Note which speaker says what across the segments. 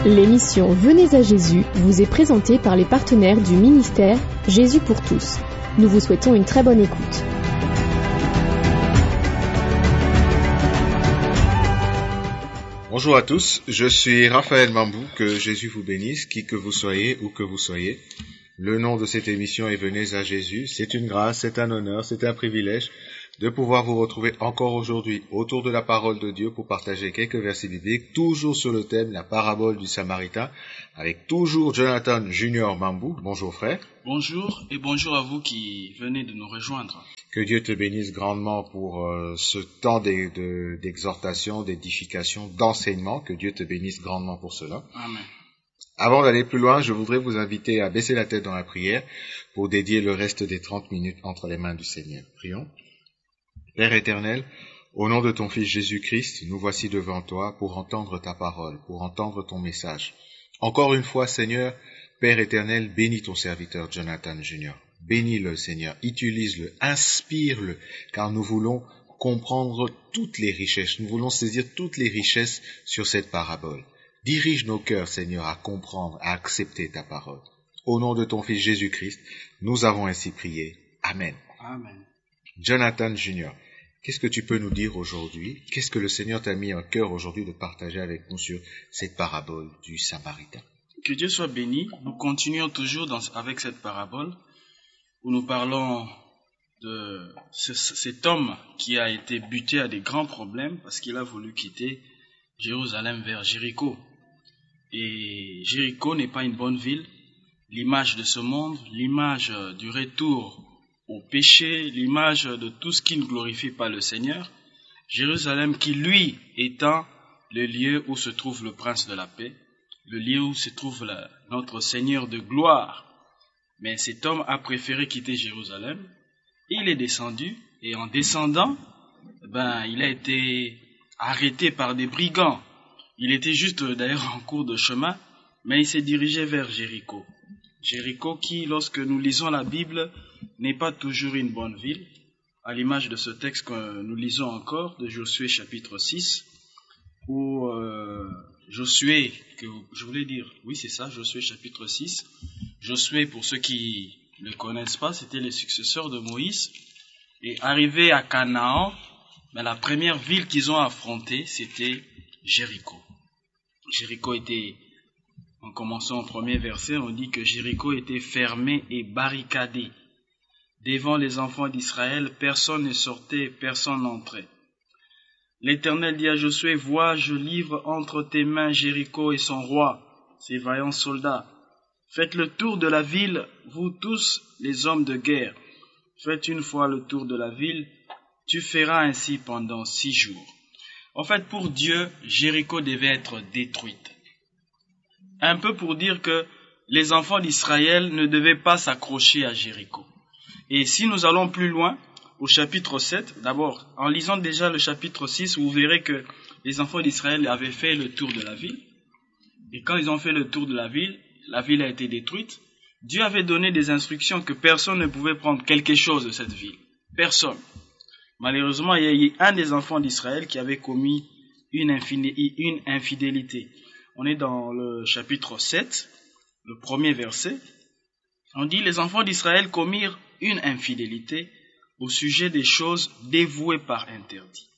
Speaker 1: L'émission Venez à Jésus vous est présentée par les partenaires du ministère Jésus pour tous. Nous vous souhaitons une très bonne écoute.
Speaker 2: Bonjour à tous, je suis Raphaël Mambou, que Jésus vous bénisse, qui que vous soyez, où que vous soyez. Le nom de cette émission est Venez à Jésus. C'est une grâce, c'est un honneur, c'est un privilège de pouvoir vous retrouver encore aujourd'hui autour de la parole de Dieu pour partager quelques versets bibliques, toujours sur le thème la parabole du Samaritain, avec toujours Jonathan Junior Mambou. Bonjour frère.
Speaker 3: Bonjour et bonjour à vous qui venez de nous rejoindre.
Speaker 2: Que Dieu te bénisse grandement pour ce temps d'exhortation, d'édification, d'enseignement. Que Dieu te bénisse grandement pour cela.
Speaker 3: Amen.
Speaker 2: Avant d'aller plus loin, je voudrais vous inviter à baisser la tête dans la prière pour dédier le reste des 30 minutes entre les mains du Seigneur. Prions. Père éternel, au nom de ton Fils Jésus-Christ, nous voici devant toi pour entendre ta parole, pour entendre ton message. Encore une fois, Seigneur, Père éternel, bénis ton serviteur Jonathan Junior. Bénis-le, Seigneur, utilise-le, inspire-le, car nous voulons comprendre toutes les richesses, nous voulons saisir toutes les richesses sur cette parabole. Dirige nos cœurs, Seigneur, à comprendre, à accepter ta parole. Au nom de ton Fils Jésus-Christ, nous avons ainsi prié. Amen.
Speaker 3: Amen.
Speaker 2: Jonathan Junior, qu'est-ce que tu peux nous dire aujourd'hui? Qu'est-ce que le Seigneur t'a mis en cœur aujourd'hui de partager avec nous sur cette parabole du Samaritain?
Speaker 3: Que Dieu soit béni. Nous continuons toujours avec cette parabole où nous parlons de cet homme qui a été buté à des grands problèmes parce qu'il a voulu quitter Jérusalem vers Jéricho. Et Jéricho n'est pas une bonne ville. L'image de ce monde, l'image du retour au péché, l'image de tout ce qui ne glorifie pas le Seigneur. Jérusalem qui, lui, étant le lieu où se trouve le prince de la paix, le lieu où se trouve notre Seigneur de gloire. Mais cet homme a préféré quitter Jérusalem. Il est descendu, et en descendant, il a été arrêté par des brigands. Il était juste d'ailleurs en cours de chemin, mais il s'est dirigé vers Jéricho. Jéricho qui, lorsque nous lisons la Bible, n'est pas toujours une bonne ville, à l'image de ce texte que nous lisons encore, de Josué chapitre 6, où Josué, Josué chapitre 6, Josué, pour ceux qui ne le connaissent pas, c'était les successeurs de Moïse, et arrivé à Canaan, la première ville qu'ils ont affrontée, c'était Jéricho. Jéricho était, en commençant au premier verset, on dit que Jéricho était fermé et barricadé. Devant les enfants d'Israël, personne ne sortait, personne n'entrait. L'Éternel dit à Josué, vois, je livre entre tes mains Jéricho et son roi, ses vaillants soldats. Faites le tour de la ville, vous tous les hommes de guerre. Faites une fois le tour de la ville, tu feras ainsi pendant 6 jours. En fait, pour Dieu, Jéricho devait être détruite. Un peu pour dire que les enfants d'Israël ne devaient pas s'accrocher à Jéricho. Et si nous allons plus loin, au chapitre 7, d'abord, en lisant déjà le chapitre 6, vous verrez que les enfants d'Israël avaient fait le tour de la ville. Et quand ils ont fait le tour de la ville a été détruite. Dieu avait donné des instructions que personne ne pouvait prendre quelque chose de cette ville. Personne. Malheureusement, il y a eu un des enfants d'Israël qui avait commis une infidélité. On est dans le chapitre 7, le premier verset. On dit, les enfants d'Israël commirent une infidélité au sujet des choses dévouées par interdit.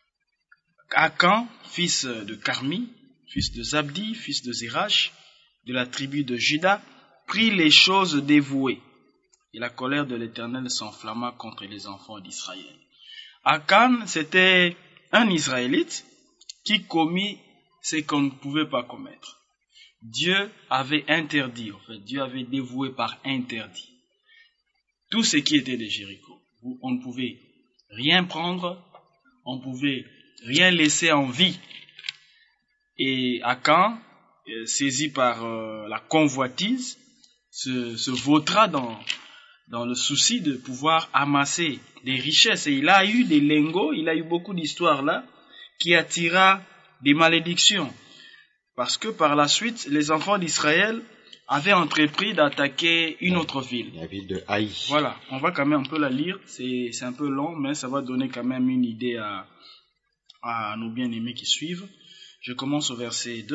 Speaker 3: Akan, fils de Carmi, fils de Zabdi, fils de Zérach, de la tribu de Juda, prit les choses dévouées. Et la colère de l'Éternel s'enflamma contre les enfants d'Israël. Akan, c'était un Israélite qui commit ce qu'on ne pouvait pas commettre. Dieu avait interdit, Dieu avait dévoué par interdit tout ce qui était de Jéricho. On ne pouvait rien prendre, on ne pouvait rien laisser en vie. Et Akan, saisi par la convoitise, se vautra dans le souci de pouvoir amasser des richesses. Et il a eu des lingots, il a eu beaucoup d'histoires là, qui attira des malédictions. Parce que par la suite, les enfants d'Israël avaient entrepris d'attaquer une autre ville.
Speaker 2: La ville de Haï.
Speaker 3: Voilà, on va quand même un peu la lire, c'est un peu long, mais ça va donner quand même une idée à nos bien-aimés qui suivent. Je commence au verset 2.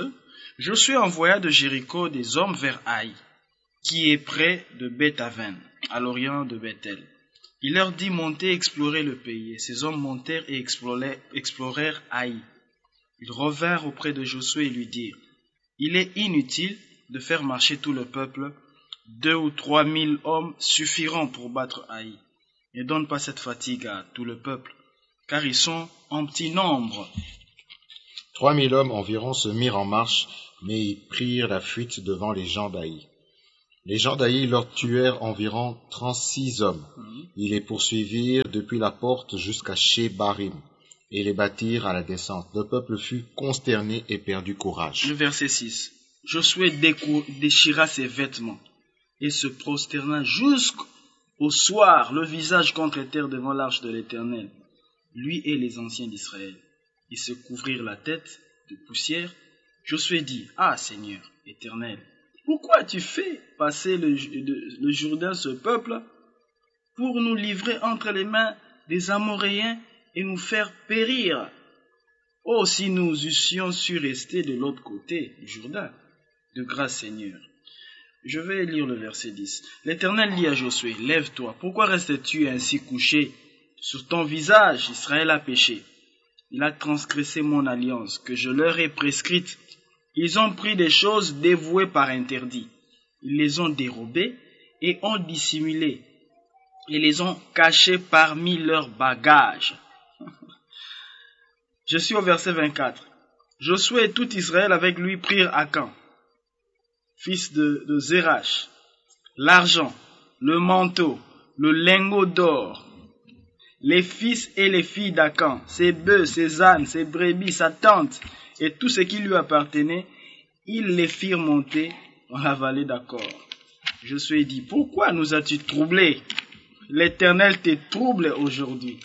Speaker 3: Josué envoya de Jéricho des hommes vers Haï, qui est près de Beth-Aven, à l'orient de Bethel. Il leur dit, montez explorer le pays. Et ces hommes montèrent et explorèrent Haï. Ils revinrent auprès de Josué et lui dirent, il est inutile de faire marcher tout le peuple, 2 ou 3 000 hommes suffiront pour battre Haï. Ne donne pas cette fatigue à tout le peuple, car ils sont en petit nombre.
Speaker 2: 3 000 hommes environ se mirent en marche, mais ils prirent la fuite devant les gens d'Haï. Les gens d'Haï leur tuèrent environ 36 hommes. Ils les poursuivirent depuis la porte jusqu'à Shebarim et les battirent à la descente. Le peuple fut consterné et perdit courage.
Speaker 3: Le verset 6. Josué déchira ses vêtements et se prosterna jusqu'au soir, le visage contre terre devant l'arche de l'Éternel, lui et les anciens d'Israël. Ils se couvrirent la tête de poussière. Josué dit, ah Seigneur, Éternel, pourquoi as-tu fait passer le Jourdain, ce peuple, pour nous livrer entre les mains des Amoréens et nous faire périr? Oh, si nous eussions su rester de l'autre côté du Jourdain. De grâce, Seigneur. Je vais lire le verset 10. L'Éternel dit à Josué, lève-toi, pourquoi restes-tu ainsi couché? Sur ton visage, Israël a péché. Il a transgressé mon alliance que je leur ai prescrite. Ils ont pris des choses dévouées par interdit. Ils les ont dérobées et ont dissimulé et les ont cachées parmi leurs bagages. Je suis au verset 24. Josué et tout Israël avec lui prirent Akan, fils de Zérach, l'argent, le manteau, le lingot d'or, les fils et les filles d'Akan, ses bœufs, ses ânes, ses brebis, sa tente, et tout ce qui lui appartenait, ils les firent monter dans la vallée d'Acor. Josué dit, pourquoi nous as-tu troublés? L'Éternel te trouble aujourd'hui.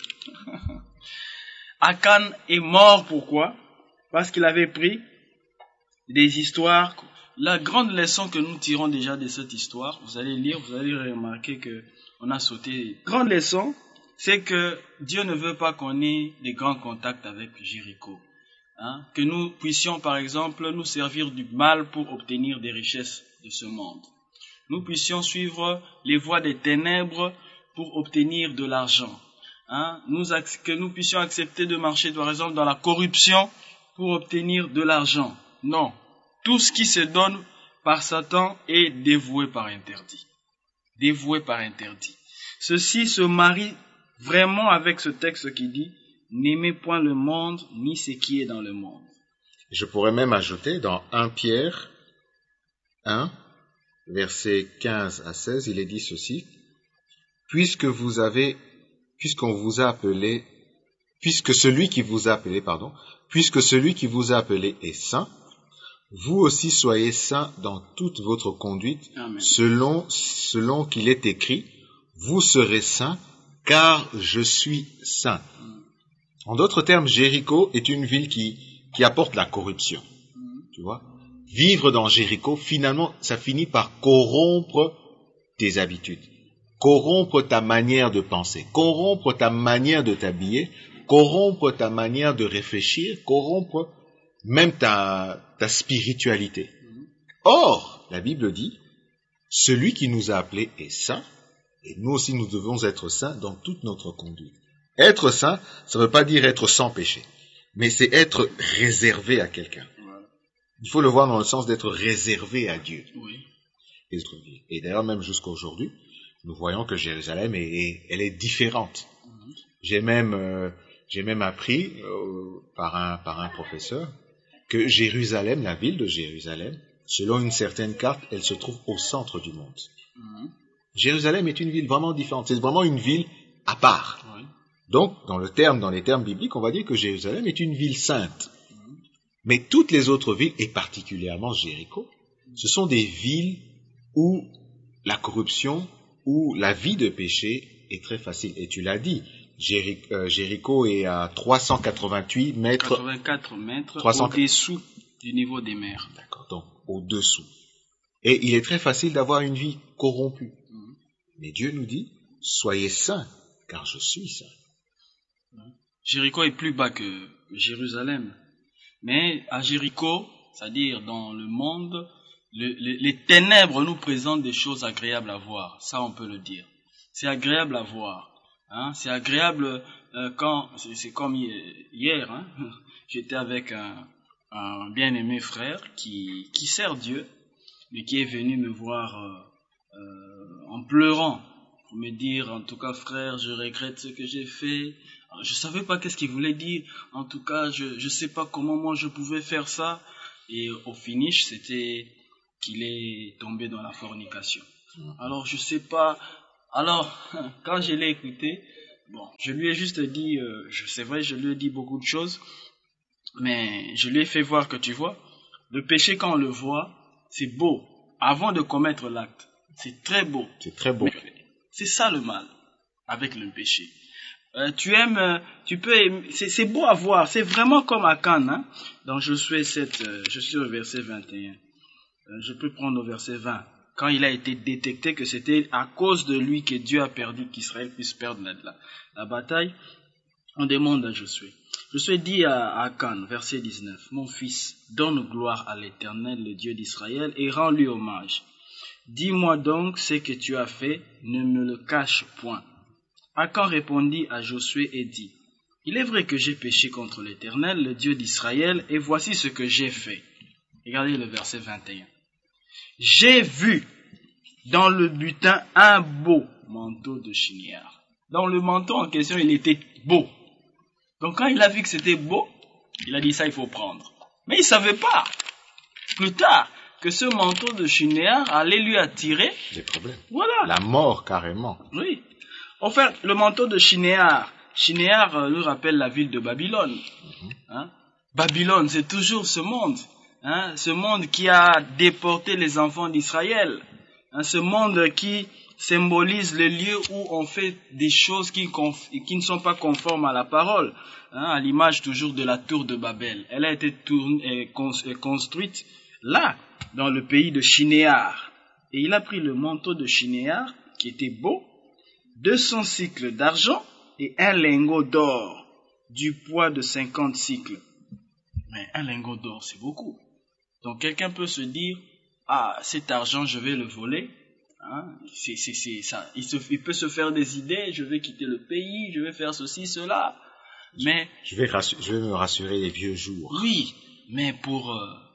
Speaker 3: Akan est mort, pourquoi? Parce qu'il avait pris des histoires. La grande leçon que nous tirons déjà de cette histoire, vous allez lire, vous allez remarquer qu'on a sauté. Grande leçon, c'est que Dieu ne veut pas qu'on ait des grands contacts avec Jéricho. Que nous puissions, par exemple, nous servir du mal pour obtenir des richesses de ce monde. Nous puissions suivre les voies des ténèbres pour obtenir de l'argent. Que nous puissions accepter de marcher, par exemple, dans la corruption pour obtenir de l'argent. Non. Tout ce qui se donne par Satan est dévoué par interdit. Dévoué par interdit. Ceci se marie vraiment avec ce texte qui dit « N'aimez point le monde, ni ce qui est dans le monde. »
Speaker 2: Je pourrais même ajouter dans 1 Pierre 1, versets 15 à 16, il est dit ceci. Puisque celui qui vous a appelé est saint, vous aussi soyez saints dans toute votre conduite,
Speaker 3: Amen.
Speaker 2: selon qu'il est écrit, vous serez saints, car je suis saint. En d'autres termes, Jéricho est une ville qui apporte la corruption. Tu vois? Vivre dans Jéricho, finalement, ça finit par corrompre tes habitudes, corrompre ta manière de penser, corrompre ta manière de t'habiller, corrompre ta manière de réfléchir, corrompre même ta spiritualité. Or, la Bible dit, celui qui nous a appelés est saint, et nous aussi nous devons être saints dans toute notre conduite. Être saint, ça ne veut pas dire être sans péché, mais c'est être réservé à quelqu'un. Il faut le voir dans le sens d'être réservé à Dieu.
Speaker 3: Oui.
Speaker 2: Et d'ailleurs, même jusqu'à aujourd'hui, nous voyons que Jérusalem, elle est différente. J'ai même appris par un professeur que Jérusalem, la ville de Jérusalem, selon une certaine carte, elle se trouve au centre du monde. Jérusalem est une ville vraiment différente. C'est vraiment une ville à part.
Speaker 3: Oui.
Speaker 2: Donc, dans les termes bibliques, on va dire que Jérusalem est une ville sainte. Mais toutes les autres villes, et particulièrement Jéricho, ce sont des villes où la corruption, où la vie de péché est très facile. Et tu l'as dit, Jéricho est à 388 mètres.
Speaker 3: 84 mètres
Speaker 2: 300...
Speaker 3: au-dessous du niveau des mers.
Speaker 2: D'accord, donc au-dessous. Et il est très facile d'avoir une vie corrompue. Mais Dieu nous dit, soyez saints, car je suis saint.
Speaker 3: Jéricho est plus bas que Jérusalem. Mais à Jéricho, c'est-à-dire dans le monde, les ténèbres nous présentent des choses agréables à voir. Ça, on peut le dire. C'est agréable à voir. Hein? C'est agréable quand... C'est comme hier, hein? J'étais avec un bien-aimé frère qui sert Dieu, mais qui est venu me voir en pleurant, pour me dire, en tout cas, frère, je regrette ce que j'ai fait. Je savais pas qu'est-ce qu'il voulait dire. En tout cas, je sais pas comment moi je pouvais faire ça. Et au finish, c'était qu'il est tombé dans la fornication. Alors, je sais pas. Alors, quand je l'ai écouté, bon, je lui ai juste dit, c'est vrai, je lui ai dit beaucoup de choses, mais je lui ai fait voir que, tu vois, le péché, quand on le voit, c'est beau. Avant de commettre l'acte, c'est très beau.
Speaker 2: C'est très beau.
Speaker 3: Mais c'est ça le mal avec le péché. Tu aimes, tu peux aimer, c'est beau à voir. C'est vraiment comme Akan, hein. Dans Josué 7, je suis au verset 21. Je peux prendre au verset 20. Quand il a été détecté que c'était à cause de lui que Dieu a perdu, qu'Israël puisse perdre la bataille, on demande à Josué. Josué dit à Akan, verset 19, « Mon fils, donne gloire à l'Éternel, le Dieu d'Israël, et rends-lui hommage. Dis-moi donc ce que tu as fait, ne me le cache point. » Akan répondit à Josué et dit, « Il est vrai que j'ai péché contre l'Éternel, le Dieu d'Israël, et voici ce que j'ai fait. » Regardez le verset 21. « J'ai vu dans le butin un beau manteau de chignard. » Dans le manteau en question, il était beau. Donc quand il a vu que c'était beau, il a dit ça, il faut prendre. Mais il ne savait pas, plus tard, que ce manteau de chignard allait lui attirer
Speaker 2: des problèmes.
Speaker 3: Voilà.
Speaker 2: La mort, carrément.
Speaker 3: Oui. En fait, le manteau de Shinéar nous rappelle la ville de Babylone. Hein? Babylone, c'est toujours ce monde. Hein? Ce monde qui a déporté les enfants d'Israël. Hein? Ce monde qui symbolise le lieu où on fait des choses qui ne sont pas conformes à la parole. Hein? À l'image toujours de la tour de Babel. Elle a été construite là, dans le pays de Shinéar. Et il a pris le manteau de Shinéar, qui était beau, 200 cycles d'argent et un lingot d'or du poids de 50 cycles. Mais un lingot d'or, c'est beaucoup. Donc quelqu'un peut se dire, ah, cet argent, je vais le voler. Hein? C'est ça. Il peut se faire des idées, je vais quitter le pays, je vais faire ceci, cela. Mais
Speaker 2: je vais me rassurer les vieux jours.
Speaker 3: Oui, mais pour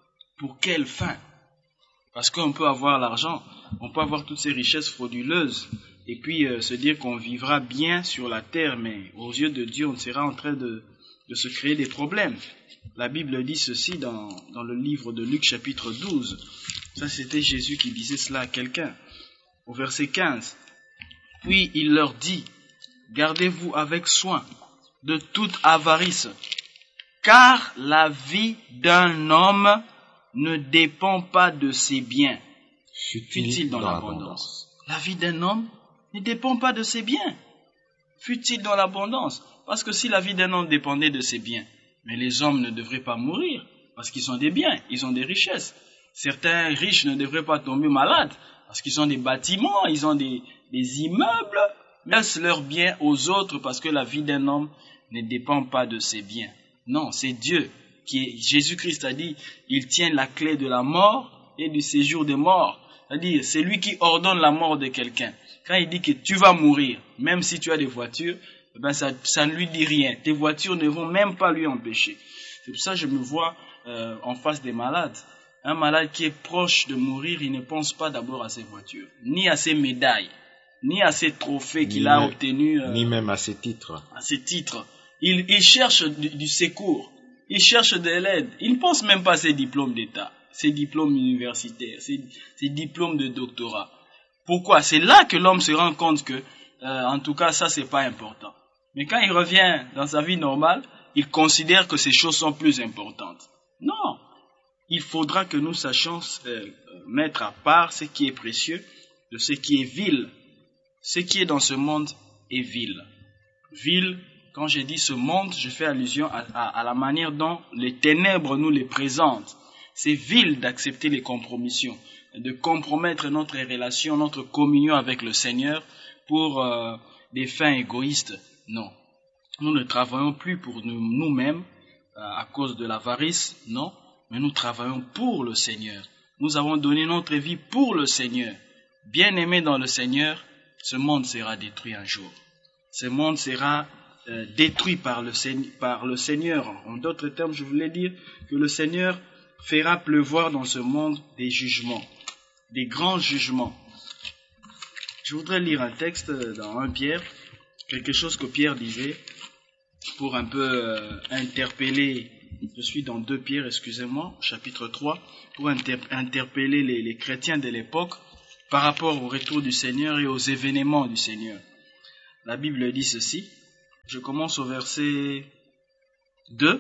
Speaker 3: quelle fin? Parce qu'on peut avoir l'argent, on peut avoir toutes ces richesses frauduleuses, et puis se dire qu'on vivra bien sur la terre, mais aux yeux de Dieu, on sera en train de se créer des problèmes. La Bible dit ceci dans le livre de Luc chapitre 12. Ça, c'était Jésus qui disait cela à quelqu'un. Au verset 15. Puis il leur dit, gardez-vous avec soin de toute avarice, car la vie d'un homme ne dépend pas de ses biens, fut-il dans l'abondance. La vie d'un homme ne dépend pas de ses biens, fut-il dans l'abondance. Parce que si la vie d'un homme dépendait de ses biens, mais les hommes ne devraient pas mourir, parce qu'ils ont des biens, ils ont des richesses. Certains riches ne devraient pas tomber malades, parce qu'ils ont des bâtiments, ils ont des immeubles, laissent leurs biens aux autres, parce que la vie d'un homme ne dépend pas de ses biens. Non, c'est Dieu. Jésus-Christ a dit, il tient la clé de la mort et du séjour des morts. C'est-à-dire, c'est lui qui ordonne la mort de quelqu'un. Quand il dit que tu vas mourir, même si tu as des voitures, ben ça ne lui dit rien. Tes voitures ne vont même pas lui empêcher. C'est pour ça que je me vois en face des malades. Un malade qui est proche de mourir, il ne pense pas d'abord à ses voitures, ni à ses médailles, ni à ses trophées qu'il a obtenus.
Speaker 2: Ni même à ses titres.
Speaker 3: À ses titres. Il cherche du secours. Il cherche de l'aide. Il ne pense même pas à ses diplômes d'État, ses diplômes universitaires, ses diplômes de doctorat. Pourquoi? C'est là que l'homme se rend compte que, en tout cas, ça, c'est pas important. Mais quand il revient dans sa vie normale, il considère que ces choses sont plus importantes. Non. Il faudra que nous sachions mettre à part ce qui est précieux de ce qui est vil. Ce qui est dans ce monde est vil. Vil. Quand je dis ce monde, je fais allusion à la manière dont les ténèbres nous les présentent. C'est vil d'accepter les compromissions, de compromettre notre relation, notre communion avec le Seigneur pour des fins égoïstes. Non. Nous ne travaillons plus pour nous-mêmes à cause de l'avarice, non. mais nous travaillons pour le Seigneur. Nous avons donné notre vie pour le Seigneur. Bien-aimés dans le Seigneur, ce monde sera détruit un jour. Ce monde sera détruit par le Seigneur. En d'autres termes, je voulais dire que le Seigneur fera pleuvoir dans ce monde des jugements, des grands jugements. Je voudrais lire un texte dans 1 Pierre, quelque chose que Pierre disait, pour un peu interpeller, je suis dans 2 Pierre, excusez-moi, chapitre 3, pour interpeller les chrétiens de l'époque par rapport au retour du Seigneur et aux événements du Seigneur. La Bible dit ceci, je commence au verset 2,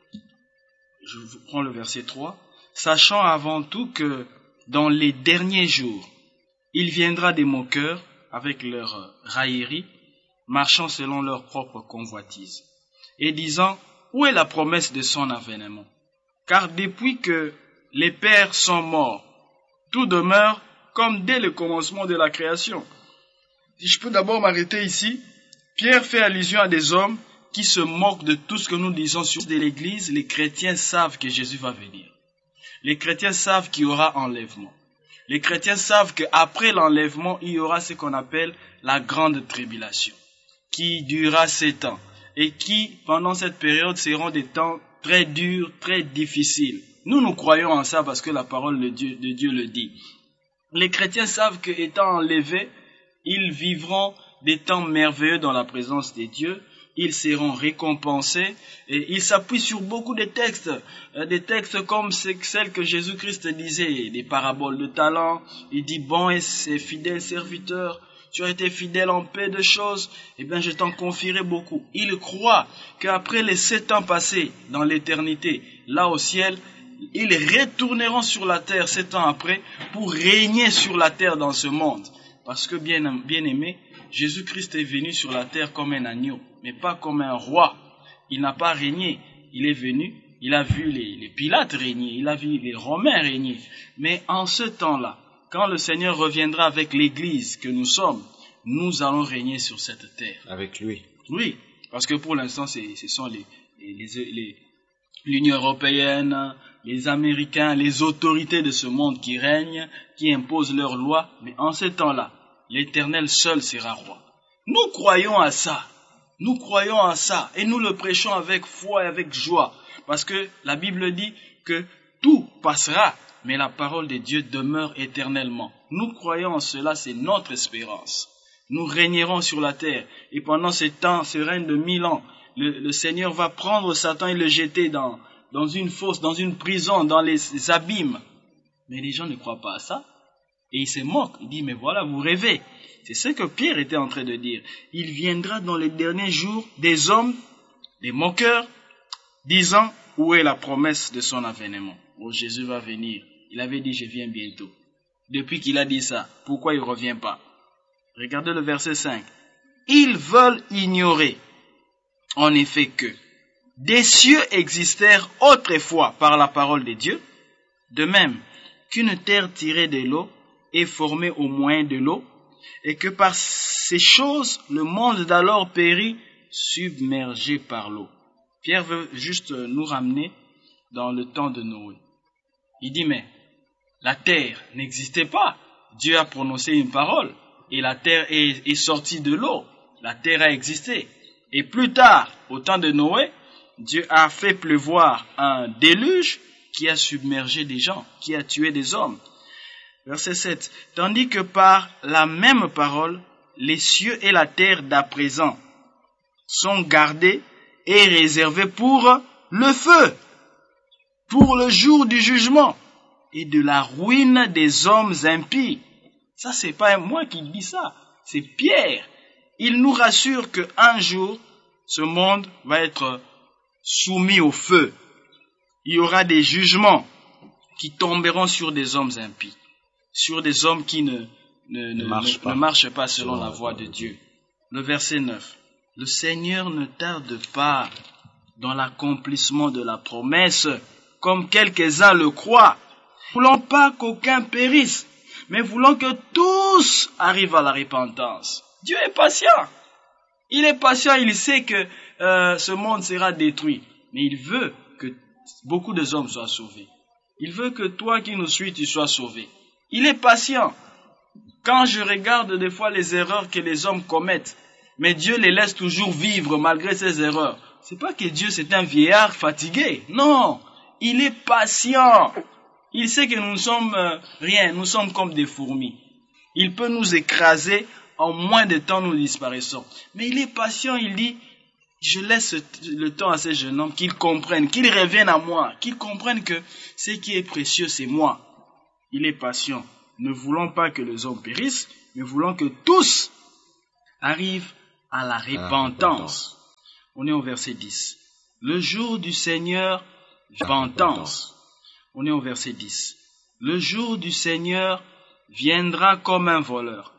Speaker 3: je prends le verset 3, « Sachant avant tout que dans les derniers jours, il viendra des moqueurs avec leur raillerie, marchant selon leur propre convoitise, et disant, où est la promesse de son avènement? Car depuis que les pères sont morts, tout demeure comme dès le commencement de la création. » Si je peux d'abord m'arrêter ici, Pierre fait allusion à des hommes qui se moquent de tout ce que nous disons sur l'Église. Les chrétiens savent que Jésus va venir. Les chrétiens savent qu'il y aura enlèvement. Les chrétiens savent qu'après l'enlèvement, il y aura ce qu'on appelle la grande tribulation, qui durera 7 ans, et qui, pendant cette période, seront des temps très durs, très difficiles. Nous croyons en ça parce que la parole de Dieu le dit. Les chrétiens savent qu'étant enlevés, ils vivront des temps merveilleux dans la présence de Dieu. Ils seront récompensés et ils s'appuient sur beaucoup de textes. Des textes comme celles que Jésus-Christ disait, des paraboles de talents. Il dit, bon et fidèle serviteur, tu as été fidèle en peu de choses, eh bien je t'en confierai beaucoup. Ils croient qu'après les 7 ans passés dans l'éternité, là au ciel, ils retourneront sur la terre 7 ans après pour régner sur la terre dans ce monde. Parce que bien aimé, Jésus-Christ est venu sur la terre comme un agneau, mais pas comme un roi. Il n'a pas régné. Il est venu, il a vu les Pilates régner, il a vu les Romains régner. Mais en ce temps-là, quand le Seigneur reviendra avec l'Église que nous sommes, nous allons régner sur cette terre.
Speaker 2: Avec lui.
Speaker 3: Oui, parce que pour l'instant, ce sont l'Union européenne, les Américains, les autorités de ce monde qui règnent, qui imposent leurs lois. Mais en ce temps-là, l'Éternel seul sera roi. Nous croyons à ça. Nous croyons à ça. Et nous le prêchons avec foi et avec joie. Parce que la Bible dit que tout passera, mais la parole de Dieu demeure éternellement. Nous croyons en cela, c'est notre espérance. Nous régnerons sur la terre. Et pendant ce temps, ce règne de 1000 ans, le Seigneur va prendre Satan et le jeter dans une fosse, dans une prison, dans les abîmes. Mais les gens ne croient pas à ça. Et il se moque. Il dit, mais voilà, vous rêvez. C'est ce que Pierre était en train de dire. Il viendra dans les derniers jours des hommes, des moqueurs, disant, où est la promesse de son avènement? Oh, Jésus va venir. Il avait dit, je viens bientôt. Depuis qu'il a dit ça, pourquoi il ne revient pas? Regardez le verset 5. Ils veulent ignorer, en effet, que des cieux existèrent autrefois par la parole de Dieu, de même qu'une terre tirée de l'eau est formée au moyen de l'eau, et que par ces choses, le monde d'alors périt, submergé par l'eau. Pierre veut juste nous ramener dans le temps de Noé. Il dit, mais la terre n'existait pas. Dieu a prononcé une parole, et la terre est sortie de l'eau. La terre a existé. Et plus tard, au temps de Noé, Dieu a fait pleuvoir un déluge qui a submergé des gens, qui a tué des hommes. Verset 7. Tandis que par la même parole, les cieux et la terre d'à présent sont gardés et réservés pour le feu, pour le jour du jugement et de la ruine des hommes impies. Ça, c'est pas moi qui dis ça, c'est Pierre. Il nous rassure qu'un jour, ce monde va être soumis au feu. Il y aura des jugements qui tomberont sur des hommes impies, sur des hommes qui ne marchent pas selon la voie de Dieu. Le verset 9. Le Seigneur ne tarde pas dans l'accomplissement de la promesse, comme quelques-uns le croient. Nous ne voulons pas qu'aucun périsse, mais voulons que tous arrivent à la repentance. Dieu est patient. Il est patient, il sait que ce monde sera détruit. Mais il veut que beaucoup de hommes soient sauvés. Il veut que toi qui nous suis, tu sois sauvé. Il est patient. Quand je regarde des fois les erreurs que les hommes commettent, mais Dieu les laisse toujours vivre malgré ces erreurs. C'est pas que Dieu c'est un vieillard fatigué. Non, il est patient. Il sait que nous ne sommes rien, nous sommes comme des fourmis. Il peut nous écraser, en moins de temps nous disparaissons. Mais il est patient, il dit, je laisse le temps à ces jeunes hommes qu'ils comprennent, qu'ils reviennent à moi, qu'ils comprennent que ce qui est précieux c'est moi. Il est patient. Ne voulons pas que les hommes périssent, mais voulons que tous arrivent à la repentance. On est au verset 10. Le jour du Seigneur, repentance. On est au verset 10. Le jour du Seigneur viendra comme un voleur.